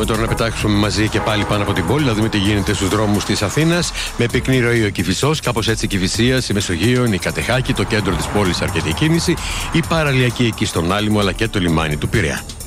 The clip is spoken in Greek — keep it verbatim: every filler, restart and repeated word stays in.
Πάμε τώρα να πετάξουμε μαζί και πάλι πάνω από την πόλη, να δούμε τι γίνεται στους δρόμους της Αθήνας. Με πυκνή ροή ο Κηφισός, κάπως έτσι η Κηφισίας, η Μεσογείων, η Κατεχάκη, το κέντρο της πόλης αρκετή κίνηση, η παραλιακή εκεί στον Άλυμο αλλά και το λιμάνι του Πειραιά.